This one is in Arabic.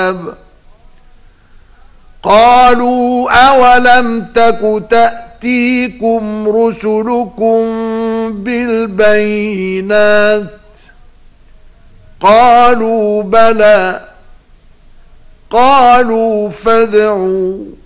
الكتاب قالوا أولم تك تأتيكم رسلكم بالبينات قالوا بلى قالوا فادعوا